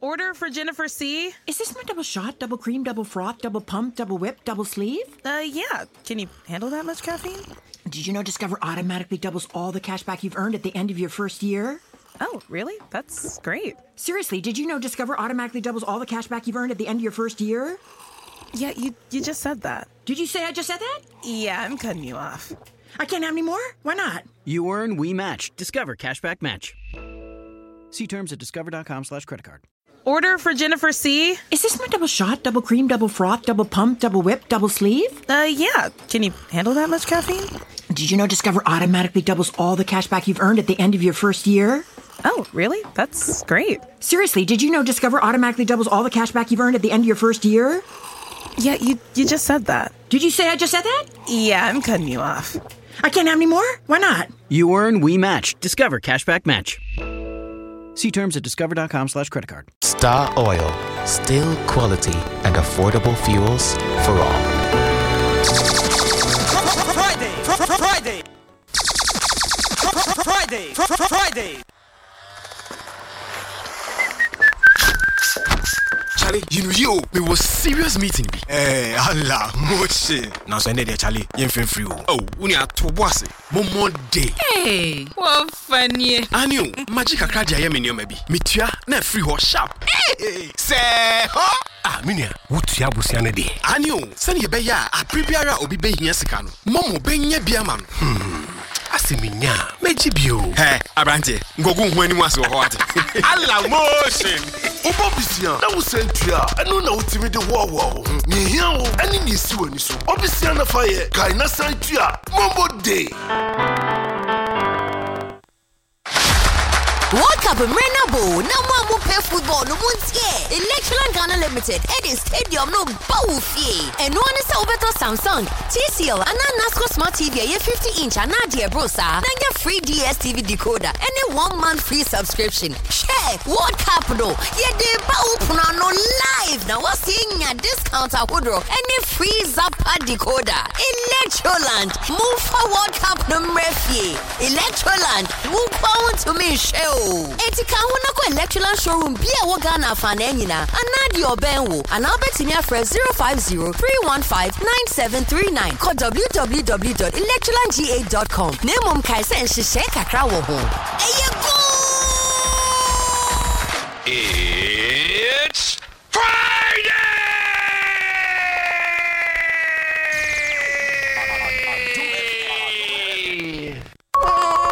Order for Jennifer C. Is this my double shot, double cream, double froth, double pump, double whip, double sleeve? Yeah. Can you handle that much caffeine? Did you know Discover automatically doubles all the cash back you've earned at the end of your first year? Oh, really? That's great. Seriously, did you know Discover automatically doubles all the cash back you've earned at the end of your first year? Yeah, you just said that. Did you say I just said that? Yeah, I'm cutting you off. I can't have any more? Why not? You earn, we match. Discover Cashback Match. See terms at discover.com/creditcard. Order for Jennifer C. Is this my double shot, double cream, double froth, double pump, double whip, double sleeve? Yeah. Can you handle that much caffeine? Did you know Discover automatically doubles all the cash back you've earned at the end of your first year? Oh, really? That's great. Seriously, did you know Discover automatically doubles all the cash back you've earned at the end of your first year? Yeah, you just said that. Did you say I just said that? Yeah, I'm cutting you off. I can't have any more? Why not? You earn, we match. Discover Cashback Match. See terms at discover.com/creditcard. Star Oil, still quality and affordable fuels for all. Friday. Charlie, you was serious meeting be. Allah, moche. Now so dey Charlie, yen free. Oh, uni ato boss. Momo day. Hey, what funny. Aniu, magic akra dia me nioma bi. Metua na free ho sharp. Hey, say, ho. Ah, minia, wotua bosia na de. Aniu, send ye be ya, a prebiara obi be hia sika no. Momo be nya bia ma no. Asiminya, mejibio. Hey, Abrante, ngogu hu ani waso ho ate. Allah motion. Obobisia, na wusentua, eno na utimi de wo. Ni hia wo, ani ni si wani so. Obisia na faye, kai na santua, Mombo Day. World Cup in Renabo, no more pay football, no one's here. Electroland Ghana Limited, Eddie Stadium, no Bowfie. And one is over to Samsung, TCL, and a NASCO Smart TV, a 50-inch, and Nadia Brosa, then get free DSTV decoder, and a 1-month free subscription. Share World Cup, no, yeah, they bow no live. Now, what's seeing a discount at Woodrow, and a free Zappa decoder. Electroland, move for World Cup, no refie. Electroland, move forward to me, show. Etika huna ko Electroland showroom bia wo Ghana fanenina anadi obenwo anabetimi afre 050-315-9739 call www.electrolandga.com nemom kai se nhihye kakra wo ho It's Friday.